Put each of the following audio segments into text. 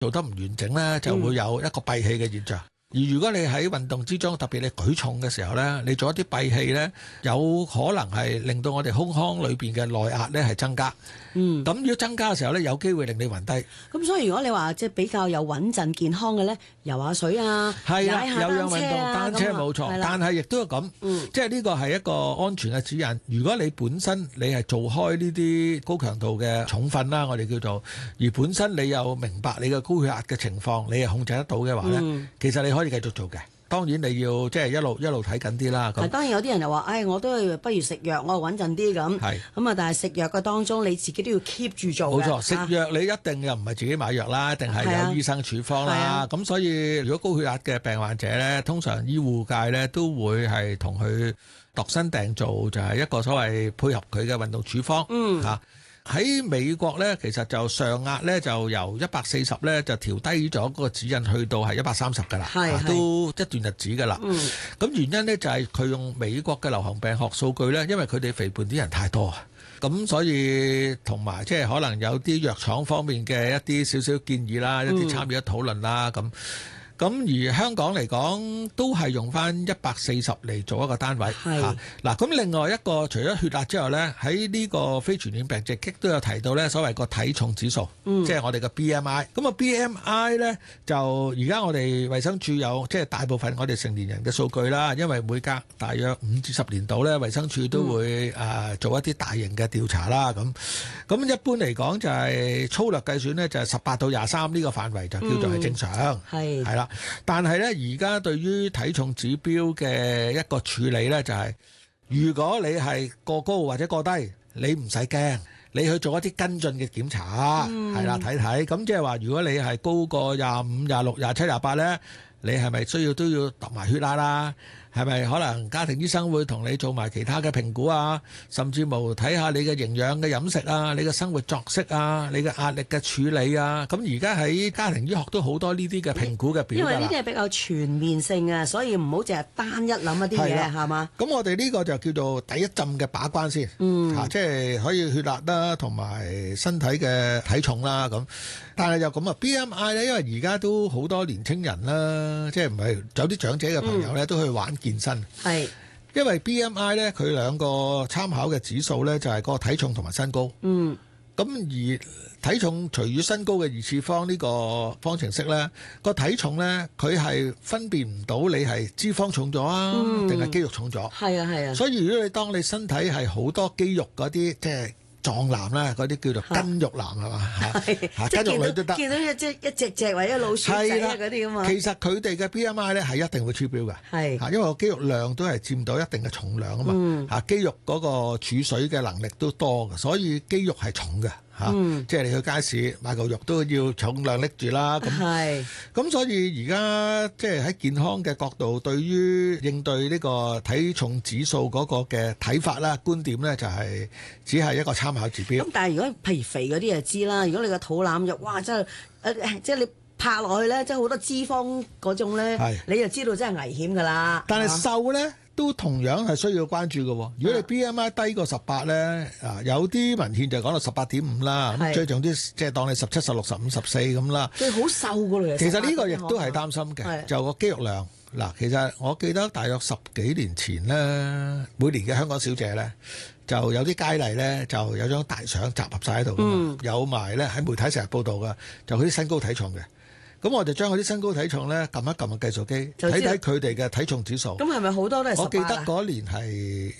做得唔完整咧，就會有一個閉氣嘅現象。而如果你喺運動之中，特別你舉重嘅時候咧，你做一啲閉氣咧，有可能係令到我哋胸腔裏邊嘅內壓咧係增加。咁如果增加嘅時候咧，有機會令你暈低。 咁所以如果你話即係比較有穩陣健康嘅咧，游下水啊，踩下有氧運動，單車冇錯。但係亦都有咁，即係呢個係一個安全嘅指引。如果你本身你係做開呢啲高強度嘅重訓啦，我哋叫做，而本身你又明白你嘅高血壓嘅情況，你係控制得到嘅話咧，其實你可以繼續做嘅。當然你要即係一路睇緊啲啦。咁當然有啲人就話，我都不如食藥，我穩陣啲咁。咁啊，但係食藥嘅當中，你自己都要 keep 住做嘅。 冇錯，食藥你一定又唔係自己買藥啦，一定係有醫生處方啦。咁所以如果高血壓嘅病患者咧，通常醫護界咧都會係同佢度身訂造，就係一個所謂配合佢嘅運動處方嚇。喺美國咧，其實就上壓咧就由140咧就調低咗嗰個指引去到係130㗎啦，都一段日子㗎啦。咁原因咧就係佢用美國嘅流行病學數據咧，因為佢哋肥胖啲人太多啊，咁所以同埋即係可能有啲藥廠方面嘅一啲少少建議啦，一啲參與嘅討論啦咁。咁而香港嚟講都係用翻140嚟做一個單位嚇。嗱，咁另外一個除咗血壓之外咧，喺呢個非傳染病直擊都有提到咧，所謂個體重指數，即係我哋嘅 BMI。咁啊 BMI 咧就而家我哋衛生署有即係大部分我哋成年人嘅數據啦，因為每隔大約5至10年度咧，衛生署都會做一啲大型嘅調查啦。咁一般嚟講就係粗略計算咧，就係18到23呢個範圍就叫做係正常，係啦。但係咧，而家對於體重指標嘅一個處理咧，就係如果你係過高或者過低，你唔使驚，你去做一啲跟進嘅檢查，係啦，睇睇。咁即係話，如果你係高過25、26、27、28咧，你係咪需要都要度埋血壓啦？係咪可能家庭醫生會同你做埋其他嘅評估啊？甚至乎睇下你嘅營養嘅飲食啊，你嘅生活作息啊，你嘅壓力嘅處理啊。咁而家喺家庭醫學都好多呢啲嘅評估嘅表。因為呢啲係比較全面性啊，所以唔好淨係單一諗一啲嘢，係嘛？咁我哋呢個就叫做第一浸嘅把關先，即係可以血壓啦，同埋身體嘅體重啦咁。但係又咁啊 BMI 咧，因為而家都好多年青人啦，即係唔係有啲長者嘅朋友咧都去玩健身。係，因為 BMI 咧佢兩個參考嘅指數咧就係個體重同埋身高。咁而體重除以身高嘅二次方呢個方程式咧，個體重咧佢係分辨唔到你係脂肪重咗啊，定係肌肉重咗。係啊。所以如果你當你身體係好多肌肉嗰啲，即係壯男啦，嗰啲叫做筋肉男係嘛嚇，筋肉女都得。見到一隻或者老鼠仔嗰啲啊嘛。其實佢哋嘅 BMI 咧係一定會超標嘅，因為個肌肉量都係佔到一定嘅重量啊嘛。肌肉嗰個儲水嘅能力都多嘅，所以肌肉係重嘅。即係你去街市買嚿肉都要重量拎住啦。咁所以而家即係喺健康嘅角度，對於應對呢個體重指數嗰個嘅睇法啦、觀點咧，就係只係一個參考指標。咁但係如果譬如肥嗰啲就知啦，如果你個肚腩就哇真係即係你拍落去咧，即係好多脂肪嗰種咧，你就知道真係危險㗎啦。但係瘦咧都同樣係需要關注嘅。如果你 BMI 低過18咧，有啲文獻就講到18.5啦，咁最重啲即係當你17、16、15、14咁啦。即係好瘦㗎啦。其實呢個亦都係擔心嘅，就個肌肉量嗱。其實我記得大約10幾年前咧，每年嘅香港小姐咧，就有啲佳麗咧，就有張大相集合晒喺度，有埋咧喺媒體成日報道嘅，就佢啲身高體重嘅。咁我就將嗰啲身高體重咧撳一撳個計數機，睇睇佢哋嘅體重指數。咁係咪好多都係18？我記得嗰年係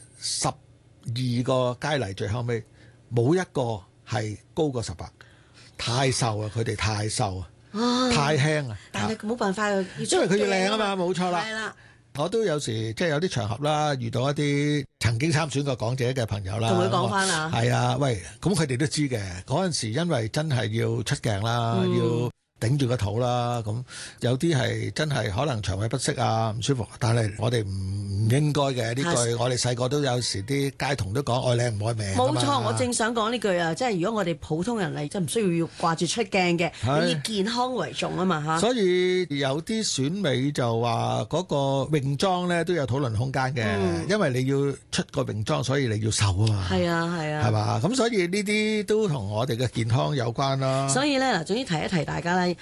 12個佳麗，最後尾冇一個係高過18，太瘦啊！佢哋太瘦啊，太輕啊！但係冇辦法，因為佢要靚啊嘛，冇錯啦。係啦，我都有時即係有啲場合啦，遇到一啲曾經參選過港姐嘅朋友啦，同佢講翻啊。係啊，喂，咁佢哋都知嘅。嗰陣時因為真係要出鏡啦，要頂住個肚啦，咁有啲係真係可能腸胃不適啊，唔舒服，但係我哋唔應該嘅呢句，我哋細個都有時啲街童都講愛靚唔愛命。 冇錯，我正想講呢句啊，即係如果我哋普通人嚟，即係唔需要掛住出鏡嘅，你以健康為重啊嘛嚇。 所以有啲選美就話嗰個泳裝咧都有討論空間嘅，因為你要出個泳裝，所以你要瘦啊嘛。 係啊係啊， 係嘛？咁所以呢啲都同我哋嘅健康有關啦。 所以咧嗱，總之提一提大家咧，